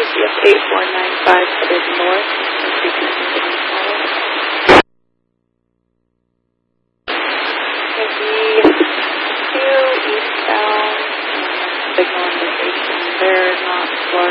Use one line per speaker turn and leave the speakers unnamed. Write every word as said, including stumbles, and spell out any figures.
Yes, eight four nine five headed north. Two eastbound, signal indication. They're not Florida.